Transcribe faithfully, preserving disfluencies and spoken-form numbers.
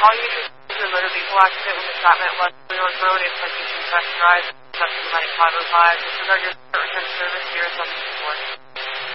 All you need to do is a motor vehicle accident with entrapment at West North Road and citation test drive, section nine five oh five. Disregard your return service here at seven four.